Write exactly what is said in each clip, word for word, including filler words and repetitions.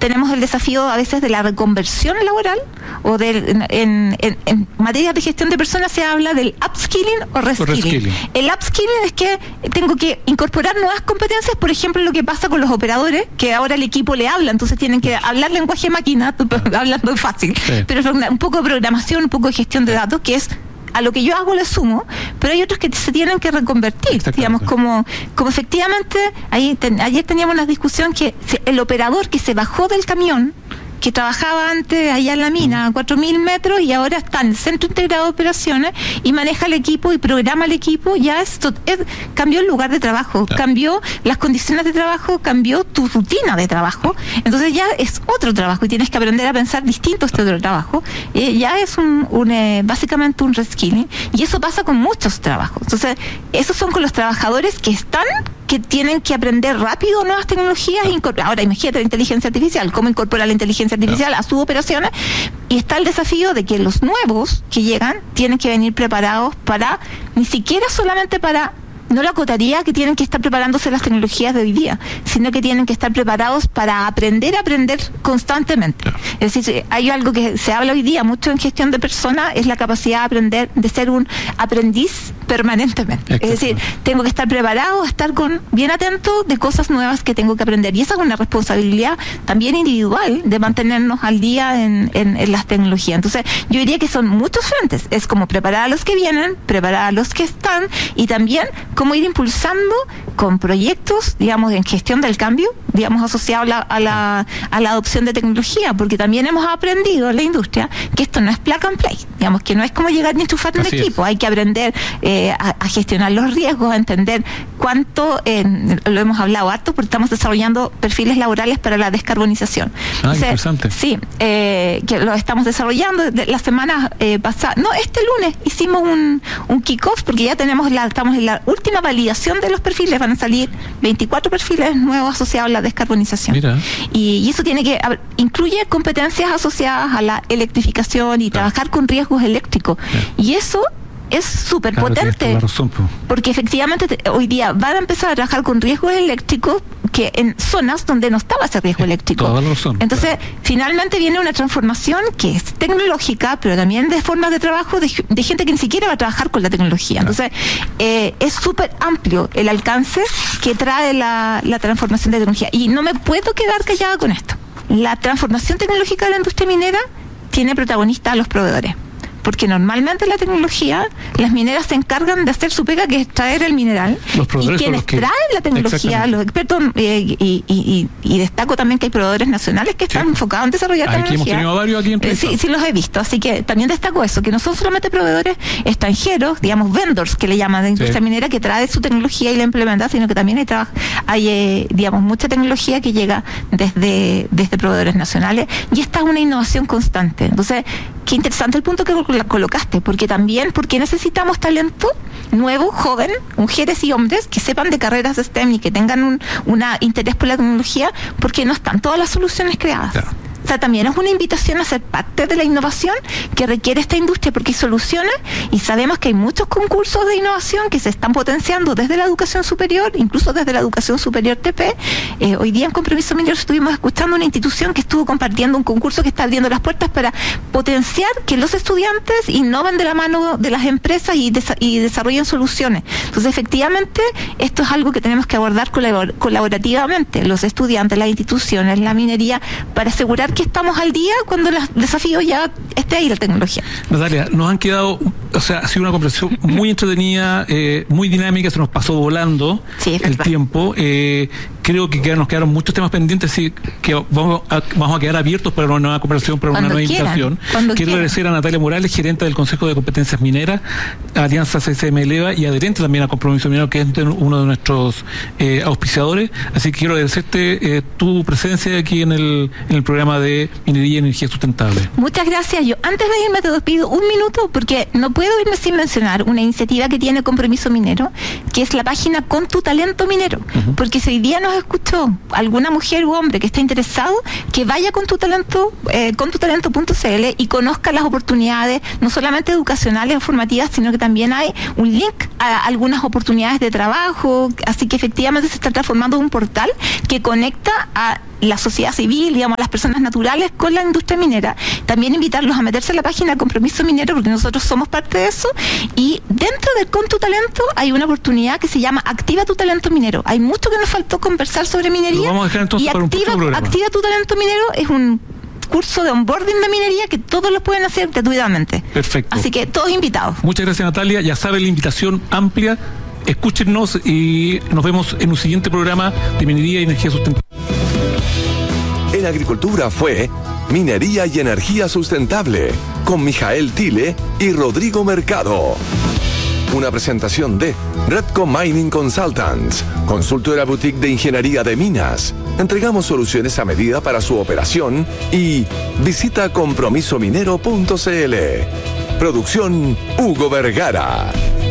tenemos el desafío a veces de la reconversión laboral, o de, en, en, en materia de gestión de personas se habla del upskilling o reskilling. reskilling. El upskilling es que tengo que incorporar nuevas competencias, por ejemplo, lo que pasa con los operadores, que ahora el equipo le habla, entonces tienen que hablar lenguaje máquina, hablando fácil, sí. pero es un poco de programación, un poco de gestión de datos, que es a lo que yo hago le sumo, pero hay otros que se tienen que reconvertir, digamos, como, como efectivamente, ahí ten, ayer teníamos una discusión que el operador que se bajó del camión, que trabajaba antes allá en la mina a cuatro mil metros y ahora está en el Centro Integrado de Operaciones y maneja el equipo y programa el equipo, ya esto es, cambió el lugar de trabajo, claro. cambió las condiciones de trabajo, cambió tu rutina de trabajo, entonces ya es otro trabajo y tienes que aprender a pensar distinto este otro trabajo, eh, ya es un, un eh, básicamente un reskilling, y eso pasa con muchos trabajos. Entonces esos son con los trabajadores que están, que tienen que aprender rápido nuevas tecnologías. Ahora imagínate la inteligencia artificial, cómo incorporar la inteligencia artificial a sus operaciones, y está el desafío de que los nuevos que llegan tienen que venir preparados para, ni siquiera solamente para, no lo acotaría que tienen que estar preparándose las tecnologías de hoy día, sino que tienen que estar preparados para aprender a aprender constantemente. Claro. Es decir, hay algo que se habla hoy día mucho en gestión de personas, es la capacidad de aprender, de ser un aprendiz permanentemente. Es decir, tengo que estar preparado, estar con bien atento de cosas nuevas que tengo que aprender. Y esa es una responsabilidad también individual de mantenernos al día en, en, en las tecnologías. Entonces, yo diría que son muchos frentes. Es como preparar a los que vienen, preparar a los que están, y también cómo ir impulsando con proyectos, digamos, en gestión del cambio, digamos, asociados a la, a la, a la adopción de tecnología, porque también hemos aprendido en la industria que esto no es plug and play, digamos, que no es como llegar ni enchufar un equipo, hay que aprender eh, a, a gestionar los riesgos, a entender cuánto, eh, lo hemos hablado harto, porque estamos desarrollando perfiles laborales para la descarbonización. Ah, Entonces, interesante. Sí, eh, que lo estamos desarrollando. De, la semana eh, pasada, no, este lunes hicimos un, un kick-off, porque ya tenemos la, estamos en la última validación de los perfiles, van a salir veinticuatro perfiles nuevos asociados a la descarbonización. Mira. Y, y eso tiene que, a ver, incluye competencias asociadas a la electrificación y claro. trabajar con riesgos eléctricos. Claro. Y eso es súper claro, potente, razón, pues. porque efectivamente te, hoy día van a empezar a trabajar con riesgos eléctricos que en zonas donde no estaba ese riesgo eléctrico. Toda la razón, Entonces, claro. finalmente viene una transformación que es tecnológica, pero también de formas de trabajo de, de gente que ni siquiera va a trabajar con la tecnología. Claro. Entonces, eh, es súper amplio el alcance que trae la, la transformación de tecnología. Y no me puedo quedar callada con esto. La transformación tecnológica de la industria minera tiene protagonistas a los proveedores. Porque normalmente la tecnología, las mineras se encargan de hacer su pega, que es extraer el mineral. Los y quienes que... traen la tecnología, los expertos, eh, y, y, y, y destaco también que hay proveedores nacionales que están sí. enfocados en desarrollar aquí tecnología. Hemos tenido varios aquí en eh, sí, sí los he visto, así que también destaco eso, que no son solamente proveedores extranjeros, digamos vendors que le llaman de industria sí. minera, que trae su tecnología y la implementa, sino que también hay, traba- hay eh, digamos, mucha tecnología que llega desde, desde proveedores nacionales, y esta es una innovación constante. Entonces, qué interesante el punto que la colocaste, porque también, porque necesitamos talento nuevo, joven, mujeres y hombres que sepan de carreras STEM y que tengan un una interés por la tecnología, porque no están todas las soluciones creadas. Claro. O sea, también es una invitación a ser parte de la innovación que requiere esta industria, porque hay soluciones y sabemos que hay muchos concursos de innovación que se están potenciando desde la educación superior, incluso desde la educación superior T P. Eh, hoy día en Compromiso Minero estuvimos escuchando una institución que estuvo compartiendo un concurso que está abriendo las puertas para potenciar que los estudiantes innoven de la mano de las empresas y, desa- y desarrollen soluciones. Entonces, efectivamente, esto es algo que tenemos que abordar colabor- colaborativamente, los estudiantes, las instituciones, la minería, para asegurar que estamos al día cuando el desafío ya esté ahí la tecnología. Natalia, nos han quedado, o sea, ha sido una conversación muy entretenida, eh, muy dinámica, se nos pasó volando sí, el verdad. tiempo. Eh, creo que nos quedaron muchos temas pendientes y que vamos a, vamos a quedar abiertos para una nueva conversación, para cuando una nueva quieran, invitación. Quiero quieran. agradecer a Natalia Morales, gerente del Consejo de Competencias Mineras, Alianza C C M Eleva y adherente también a Compromiso Minero, que es uno de nuestros eh, auspiciadores. Así que quiero agradecerte eh, tu presencia aquí en el, en el programa de de minería y energía sustentable. Muchas gracias. Yo antes de irme te pido un minuto, porque no puedo irme sin mencionar una iniciativa que tiene Compromiso Minero, que es la página Con tu Talento Minero. Uh-huh. Porque si hoy día nos escuchó alguna mujer u hombre que está interesado, que vaya con tu talento, eh, con tu talento punto c l y conozca las oportunidades, no solamente educacionales o formativas, sino que también hay un link a algunas oportunidades de trabajo. Así que efectivamente se está transformando en un portal que conecta a la sociedad civil, digamos, las personas naturales con la industria minera. También invitarlos a meterse en la página de Compromiso Minero, porque nosotros somos parte de eso. Y dentro del Con tu Talento hay una oportunidad que se llama Activa tu Talento Minero. Hay mucho que nos faltó conversar sobre minería. Lo vamos a dejar entonces y para activa, un programa. Activa tu Talento Minero es un curso de onboarding de minería que todos lo pueden hacer gratuitamente. Perfecto. Así que todos invitados. Muchas gracias, Natalia. Ya saben, la invitación amplia. Escúchenos y nos vemos en un siguiente programa de Minería y Energía Sustentable. En Agricultura fue Minería y Energía Sustentable con Mijael Tile y Rodrigo Mercado. Una presentación de Redco Mining Consultants, consultora boutique de ingeniería de minas. Entregamos soluciones a medida para su operación y visita compromiso minero punto c l. Producción Hugo Vergara.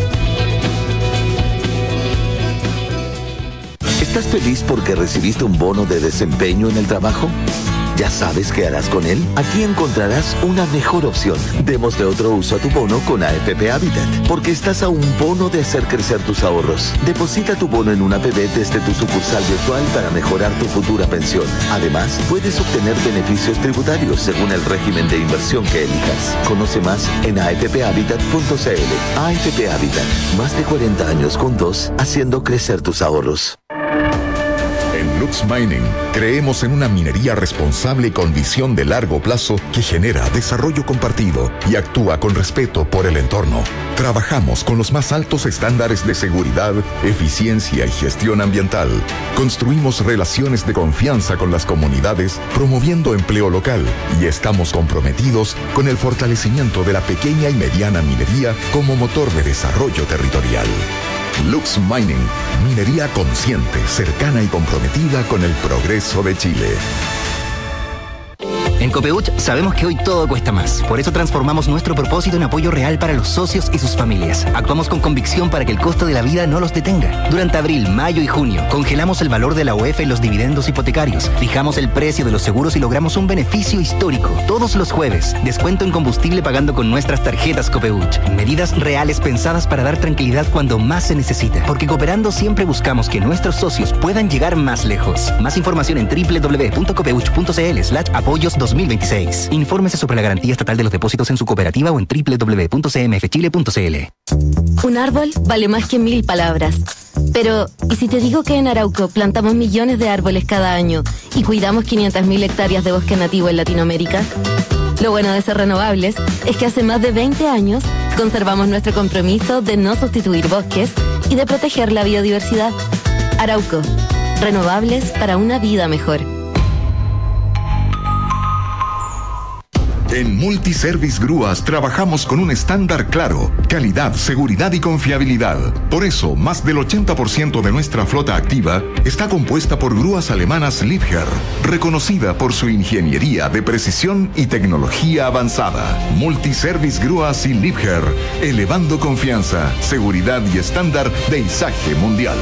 ¿Estás feliz porque recibiste un bono de desempeño en el trabajo? ¿Ya sabes qué harás con él? Aquí encontrarás una mejor opción. Démosle otro uso a tu bono con A F P Habitat, porque estás a un bono de hacer crecer tus ahorros. Deposita tu bono en una A P B desde tu sucursal virtual para mejorar tu futura pensión. Además, puedes obtener beneficios tributarios según el régimen de inversión que elijas. Conoce más en a f p habitat punto c l. A F P Habitat, más de cuarenta años juntos, haciendo crecer tus ahorros. En Lux Mining creemos en una minería responsable y con visión de largo plazo que genera desarrollo compartido y actúa con respeto por el entorno. Trabajamos con los más altos estándares de seguridad, eficiencia y gestión ambiental. Construimos relaciones de confianza con las comunidades, promoviendo empleo local, y estamos comprometidos con el fortalecimiento de la pequeña y mediana minería como motor de desarrollo territorial. Lux Mining, minería consciente, cercana y comprometida con el progreso de Chile. En Copeuch sabemos que hoy todo cuesta más. Por eso transformamos nuestro propósito en apoyo real para los socios y sus familias. Actuamos con convicción para que el costo de la vida no los detenga. Durante abril, mayo y junio, congelamos el valor de la U E F en los dividendos hipotecarios, fijamos el precio de los seguros y logramos un beneficio histórico. Todos los jueves, descuento en combustible pagando con nuestras tarjetas Copeuch. Medidas reales pensadas para dar tranquilidad cuando más se necesita. Porque cooperando siempre buscamos que nuestros socios puedan llegar más lejos. Más información en doble u doble u doble u punto copeuch punto c l slash apoyos dos mil veintiséis. Infórmese sobre la garantía estatal de los depósitos en su cooperativa o en doble u doble u doble u punto c m f chile punto c l. Un árbol vale más que mil palabras. Pero, ¿y si te digo que en Arauco plantamos millones de árboles cada año y cuidamos quinientas mil hectáreas de bosque nativo en Latinoamérica? Lo bueno de ser renovables es que hace más de veinte años conservamos nuestro compromiso de no sustituir bosques y de proteger la biodiversidad. Arauco, renovables para una vida mejor. En Multiservice Grúas trabajamos con un estándar claro: calidad, seguridad y confiabilidad. Por eso, más del ochenta por ciento de nuestra flota activa está compuesta por grúas alemanas Liebherr, reconocida por su ingeniería de precisión y tecnología avanzada. Multiservice Grúas y Liebherr, elevando confianza, seguridad y estándar de izaje mundial.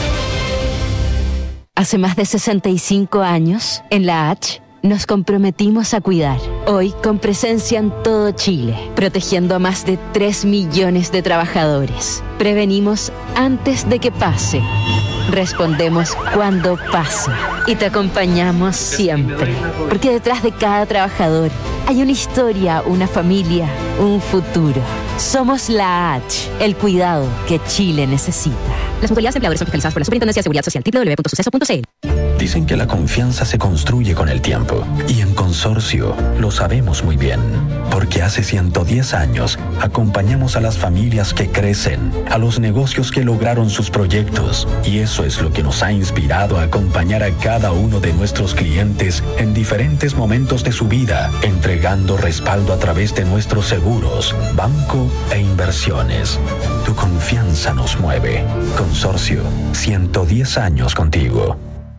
Hace más de sesenta y cinco años, en la H, nos comprometimos a cuidar, hoy con presencia en todo Chile, protegiendo a más de tres millones de trabajadores. Prevenimos antes de que pase, respondemos cuando pasa y te acompañamos siempre. Porque detrás de cada trabajador hay una historia, una familia, un futuro. Somos la H, el cuidado que Chile necesita. Las mutualidades empleadores son fiscalizadas por la Superintendencia de Seguridad Social, doble u doble u doble u punto suceso punto c l. Dicen que la confianza se construye con el tiempo, y en Consorcio lo sabemos muy bien, porque hace ciento diez años acompañamos a las familias que crecen, a los negocios que lograron sus proyectos, y eso es lo que nos ha inspirado a acompañar a cada uno de nuestros clientes en diferentes momentos de su vida, entregando respaldo a través de nuestros seguros, banco e inversiones. Tu confianza nos mueve. Consorcio, ciento diez años contigo.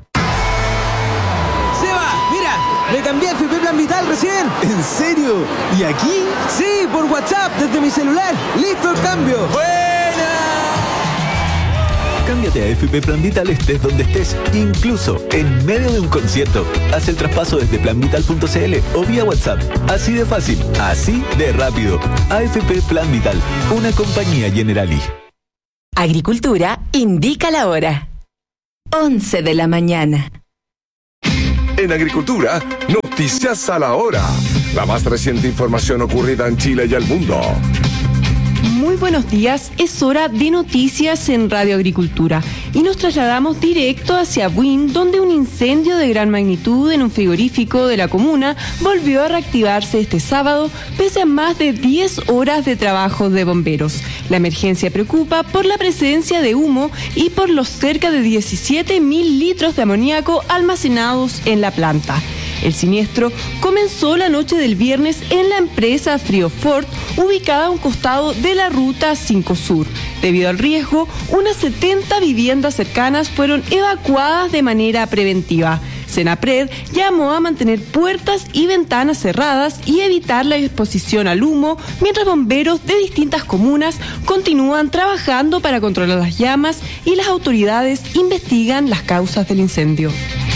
Me cambié a F P Plan Vital recién. ¿En serio? ¿Y aquí? Sí, por WhatsApp, desde mi celular. ¡Listo el cambio! ¡Buena! Cámbiate a F P Plan Vital estés donde estés, incluso en medio de un concierto. Haz el traspaso desde plan vital punto c l o vía WhatsApp. Así de fácil, así de rápido. A F P Plan Vital, una compañía Generali. Agricultura indica la hora. once de la mañana. En Agricultura, noticias a la hora. La más reciente información ocurrida en Chile y el mundo. Muy buenos días, es hora de noticias en Radio Agricultura y nos trasladamos directo hacia Buin, donde un incendio de gran magnitud en un frigorífico de la comuna volvió a reactivarse este sábado pese a más de diez horas de trabajo de bomberos. La emergencia preocupa por la presencia de humo y por los cerca de diecisiete mil litros de amoníaco almacenados en la planta. El siniestro comenzó la noche del viernes en la empresa Friofort, ubicada a un costado de la Ruta cinco Sur. Debido al riesgo, unas setenta viviendas cercanas fueron evacuadas de manera preventiva. Senapred llamó a mantener puertas y ventanas cerradas y evitar la exposición al humo, mientras bomberos de distintas comunas continúan trabajando para controlar las llamas y las autoridades investigan las causas del incendio.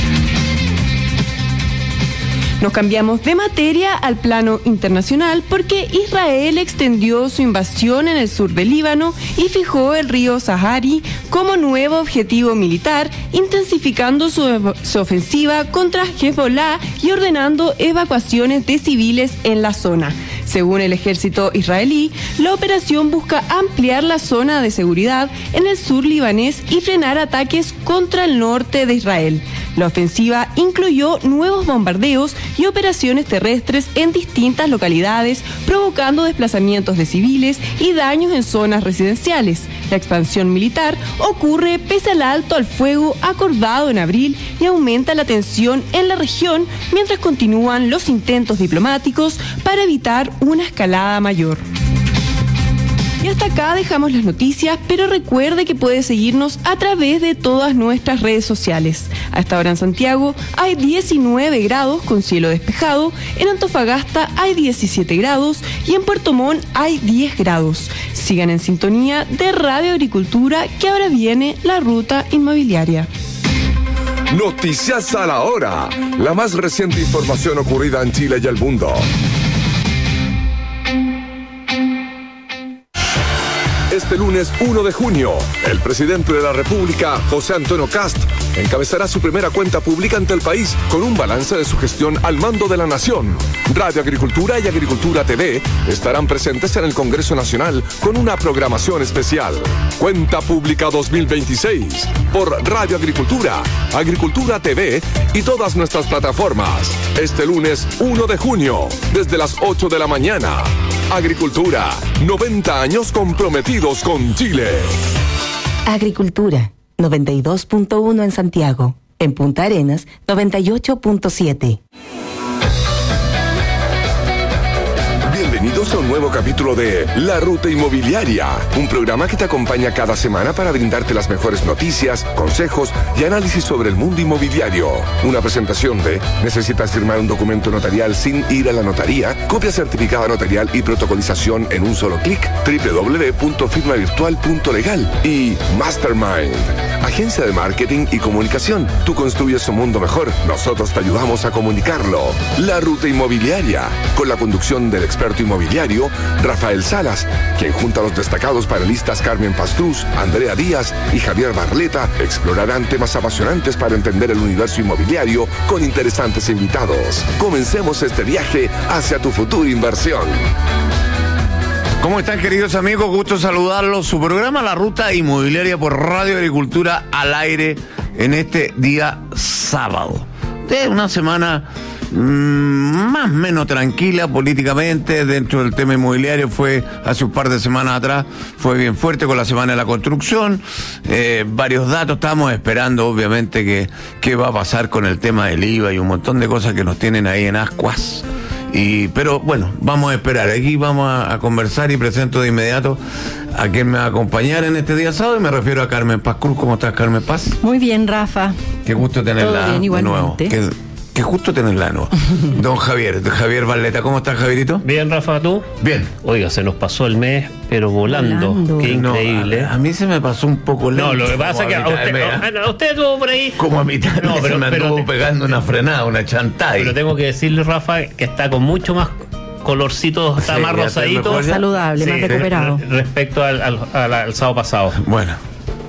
Nos cambiamos de materia al plano internacional porque Israel extendió su invasión en el sur del Líbano y fijó el río Sahari como nuevo objetivo militar, intensificando su, su ofensiva contra Hezbollah y ordenando evacuaciones de civiles en la zona. Según el ejército israelí, la operación busca ampliar la zona de seguridad en el sur libanés y frenar ataques contra el norte de Israel. La ofensiva incluyó nuevos bombardeos y operaciones terrestres en distintas localidades, provocando desplazamientos de civiles y daños en zonas residenciales. La expansión militar ocurre pese al alto al fuego acordado en abril y aumenta la tensión en la región mientras continúan los intentos diplomáticos para evitar una escalada mayor. Y hasta acá dejamos las noticias, pero recuerde que puede seguirnos a través de todas nuestras redes sociales. A esta hora en Santiago hay diecinueve grados con cielo despejado, en Antofagasta hay diecisiete grados y en Puerto Montt hay diez grados. Sigan en sintonía de Radio Agricultura, que ahora viene la ruta inmobiliaria. Noticias a la hora. La más reciente información ocurrida en Chile y el mundo. Este lunes uno de junio, el presidente de la República, José Antonio Kast, encabezará su primera cuenta pública ante el país con un balance de su gestión al mando de la nación. Radio Agricultura y Agricultura T V estarán presentes en el Congreso Nacional con una programación especial. Cuenta Pública dos mil veintiséis por Radio Agricultura, Agricultura T V y todas nuestras plataformas. Este lunes uno de junio, desde las ocho de la mañana. Agricultura, noventa años comprometidos con Chile. Agricultura, noventa y dos punto uno en Santiago. En Punta Arenas, noventa y ocho punto siete. Bienvenidos a un nuevo capítulo de La Ruta Inmobiliaria, un programa que te acompaña cada semana para brindarte las mejores noticias, consejos y análisis sobre el mundo inmobiliario. Una presentación de ¿necesitas firmar un documento notarial sin ir a la notaría? Copia certificada notarial y protocolización en un solo clic. doble u doble u doble u punto firma virtual punto legal. Y Mastermind, agencia de marketing y comunicación. Tú construyes un mundo mejor, nosotros te ayudamos a comunicarlo. La Ruta Inmobiliaria, con la conducción del experto inmobiliario Rafael Salas, quien junto a los destacados panelistas Carmen Pastruz, Andrea Díaz y Javier Barleta explorarán temas apasionantes para entender el universo inmobiliario con interesantes invitados. Comencemos este viaje hacia tu futura inversión. ¿Cómo están, queridos amigos? Gusto saludarlos. Su programa La Ruta Inmobiliaria por Radio Agricultura al aire en este día sábado. De una semana más o menos tranquila políticamente dentro del tema inmobiliario. Fue hace un par de semanas atrás, fue bien fuerte con la semana de la construcción, eh, varios datos. Estamos esperando obviamente que qué va a pasar con el tema del I V A y un montón de cosas que nos tienen ahí en ascuas. Y, pero bueno, vamos a esperar. Aquí vamos a, a conversar y presento de inmediato a quien me va a acompañar en este día sábado, y me refiero a Carmen Paz Cruz. ¿Cómo estás, Carmen Paz? Muy bien, Rafa. Qué gusto tenerla bien, de nuevo. Qué, qué justo tenerla de nuevo. Don Javier, Javier Barleta, ¿cómo estás, Javierito? Bien, Rafa, ¿tú? Bien. Oiga, se nos pasó el mes, pero volando. volando. Qué increíble. No, a, a mí se me pasó un poco lento. No, lo que pasa es que a usted, a, a usted estuvo por ahí. Como a mitad no, pero, se me pero, anduvo pegando una frenada, una chantay. Pero tengo que decirle, Rafa, que está con mucho más colorcito, está sí, más rosadito. Más saludable, sí, más recuperado. Respecto al, al, al, al sábado pasado. Bueno.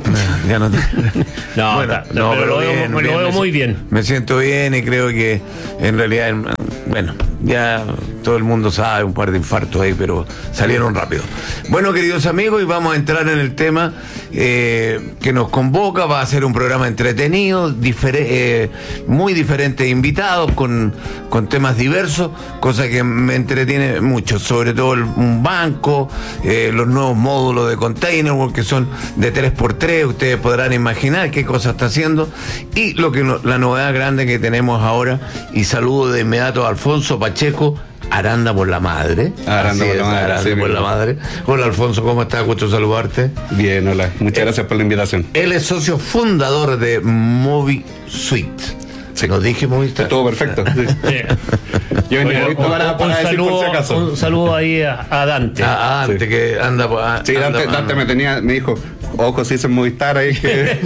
Ya no te... No, bueno, está, no, pero, pero lo, bien, veo, lo bien, veo me, muy bien. Me siento bien y creo que en realidad, bueno, ya todo el mundo sabe, un par de infartos ahí, pero salieron rápido. Bueno, queridos amigos, y vamos a entrar en el tema eh, que nos convoca. Va a ser un programa entretenido, difer- eh, muy diferente, invitados con, con temas diversos, cosa que me entretiene mucho, sobre todo el, un banco, eh, los nuevos módulos de container, que son de tres por tres, ustedes podrán imaginar qué cosa está haciendo, y lo que no, la novedad grande que tenemos ahora, y saludo de inmediato a Alfonso Pacheco, Aranda por la madre. Aranda por la madre. Aranda Sí, por la madre. Hola Alfonso, ¿cómo estás? Gusto saludarte. Bien, hola. Muchas gracias por la invitación. Él es socio fundador de MoviSuite. ¿Se nos dije Movistar? Todo perfecto. Sí. Sí. Yo venía Oye, listo un, para, un para decir por saludo, si acaso. un saludo ahí a, a Dante. A, a Dante, Sí. que anda... A, Sí, anda, Dante, Dante me tenía, me dijo, ojo, si dicen Movistar ahí que...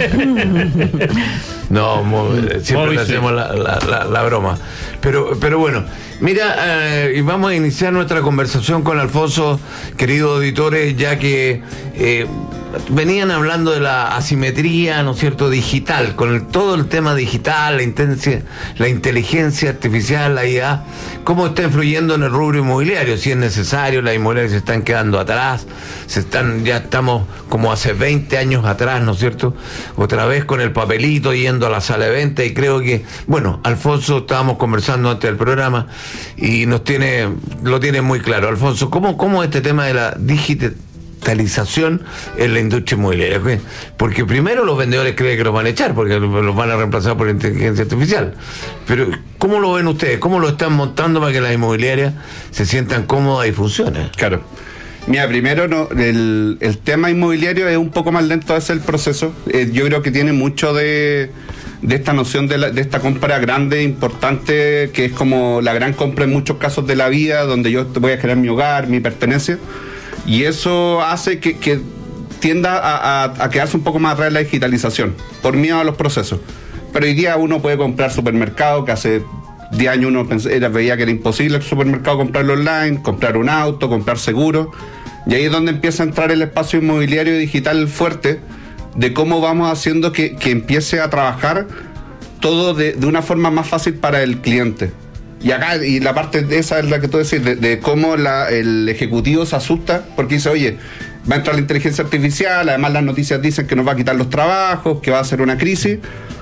No, mo- siempre Movistar. le hacemos la, la, la, la broma. Pero, pero bueno, mira, eh, y vamos a iniciar nuestra conversación con Alfonso, queridos auditores, ya que eh, venían hablando de la asimetría, ¿no es cierto?, digital, con el, todo el tema digital, la, intensia, la inteligencia artificial, la I A, cómo está influyendo en el rubro inmobiliario, si es necesario, las inmobiliarias se están quedando atrás, se están, ya estamos como hace veinte años atrás, ¿no es cierto?, otra vez con el papelito yendo a la sala de venta, y creo que, bueno, Alfonso, estábamos conversando antes del programa, y nos tiene, lo tiene muy claro. Alfonso, ¿cómo, cómo este tema de la digitalización en la industria inmobiliaria? Porque primero los vendedores creen que los van a echar, porque los van a reemplazar por inteligencia artificial. Pero, ¿cómo lo ven ustedes? ¿Cómo lo están montando para que las inmobiliarias se sientan cómodas y funcionen? Claro. Mira, primero no, el, el tema inmobiliario es un poco más lento, ese es el proceso. Eh, yo creo que tiene mucho de, de esta noción de, la, de esta compra grande, importante, que es como la gran compra en muchos casos de la vida, donde yo voy a generar mi hogar, mi pertenencia, y eso hace que, que tienda a, a, a quedarse un poco más atrás en la digitalización, por miedo a los procesos. Pero hoy día uno puede comprar supermercado, que hace diez años uno pensé, era, veía que era imposible el supermercado comprarlo online, comprar un auto, comprar seguro, y ahí es donde empieza a entrar el espacio inmobiliario digital fuerte, de cómo vamos haciendo que, que empiece a trabajar todo de, de una forma más fácil para el cliente. Y acá, y la parte de esa es la que tú decís, de, de cómo la, el ejecutivo se asusta, porque dice, oye, va a entrar la inteligencia artificial, además las noticias dicen que nos va a quitar los trabajos, que va a ser una crisis.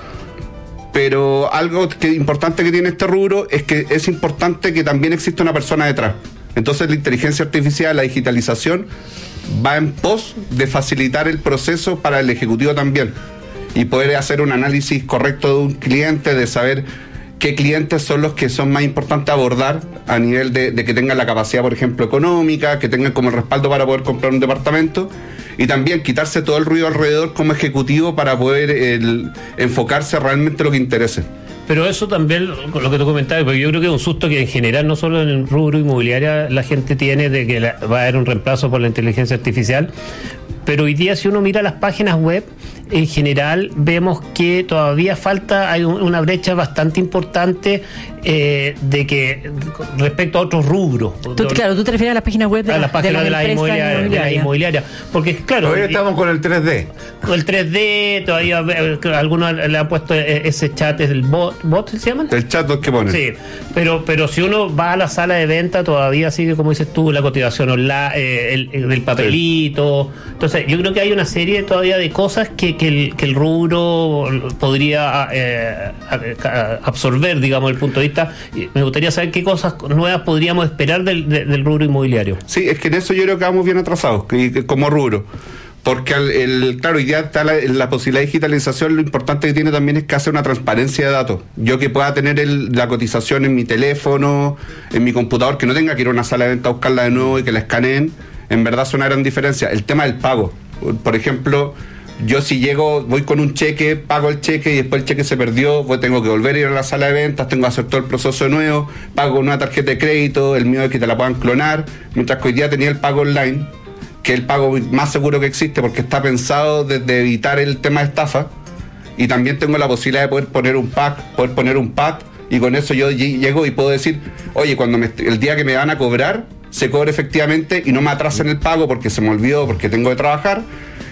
Pero algo que, importante que tiene este rubro es que es importante que también exista una persona detrás. Entonces la inteligencia artificial, la digitalización, va en pos de facilitar el proceso para el ejecutivo también. Y poder hacer un análisis correcto de un cliente, de saber qué clientes son los que son más importantes a abordar a nivel de, de que tengan la capacidad, por ejemplo, económica, que tengan como el respaldo para poder comprar un departamento. Y también quitarse todo el ruido alrededor como ejecutivo para poder el, enfocarse realmente en lo que interese. Pero eso también, lo que tú comentabas, porque yo creo que es un susto que en general, no solo en el rubro inmobiliario, la gente tiene de que la, va a haber un reemplazo por la inteligencia artificial. Pero hoy día, si uno mira las páginas web, en general vemos que todavía falta, hay un, una brecha bastante importante eh, de que respecto a otros rubros. Tú, claro, tú te refieres a las páginas web de, a las páginas de, la la inmobiliaria, de la inmobiliaria. Porque, claro. Todavía estamos con el tres D. Con el tres D, todavía algunos le han puesto ese chat, es el bot, ¿bot se llaman? El chat que ponen. Sí, pero, pero si uno va a la sala de venta, todavía sigue, como dices tú, la cotización online, eh, el, el, el papelito. Sí. Entonces, yo creo que hay una serie todavía de cosas que, que, el, que el rubro podría eh, absorber, digamos, desde el punto de vista. Me gustaría saber qué cosas nuevas podríamos esperar del, del rubro inmobiliario. Sí, es que en eso yo creo que vamos bien atrasados, que, que como rubro. Porque, el, el, claro, ya está la, la posibilidad de digitalización, lo importante que tiene también es que hace una transparencia de datos. Yo que pueda tener el, la cotización en mi teléfono, en mi computador, que no tenga que ir a una sala de venta a buscarla de nuevo y que la escaneen, en verdad es una gran diferencia. El tema del pago. Por ejemplo, yo si llego, voy con un cheque, pago el cheque y después el cheque se perdió, pues tengo que volver a ir a la sala de ventas, tengo que hacer todo el proceso de nuevo, pago con una tarjeta de crédito, el miedo es que te la puedan clonar, mientras que hoy día tenía el pago online, que es el pago más seguro que existe porque está pensado desde evitar el tema de estafa, y también tengo la posibilidad de poder poner un pack, poder poner un pad, y con eso yo llego y puedo decir, oye, cuando me, el día que me van a cobrar, se cobre efectivamente y no me atrasen el pago porque se me olvidó, porque tengo que trabajar.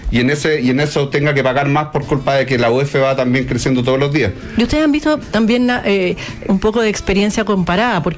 y en ese y en eso tenga que pagar más por culpa de que la U F va también creciendo todos los días. Y ustedes han visto también eh, un poco de experiencia comparada, porque